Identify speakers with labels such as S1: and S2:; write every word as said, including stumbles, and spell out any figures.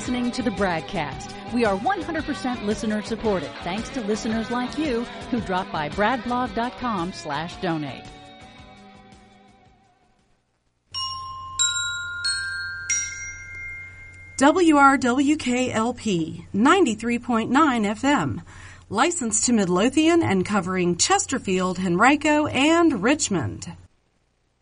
S1: listening to the BradCast. We are one hundred percent listener supported, thanks to listeners like you who drop by bradblog.com slash donate.
S2: W R W K L P ninety-three point nine F M, licensed to Midlothian and covering Chesterfield, Henrico, and Richmond.